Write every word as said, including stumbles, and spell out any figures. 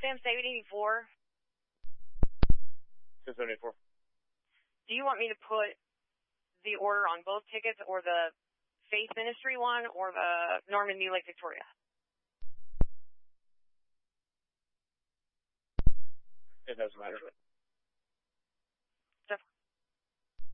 Sam seven eighty-four? Sam seven eighty-four. Do you want me to put the order on both tickets, or the Faith Ministry one, or the Normandy Lake Victoria? It doesn't matter.